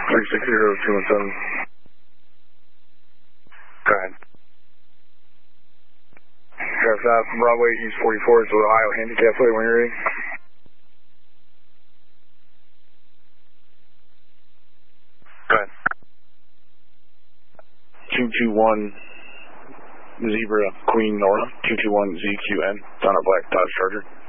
360-217. Go ahead. Drive south from Broadway, East 44 to the Ohio Handicap Plate when you're ready. Go ahead. 221 Zebra Queen Nora, 221 ZQN, on a black Dodge Charger.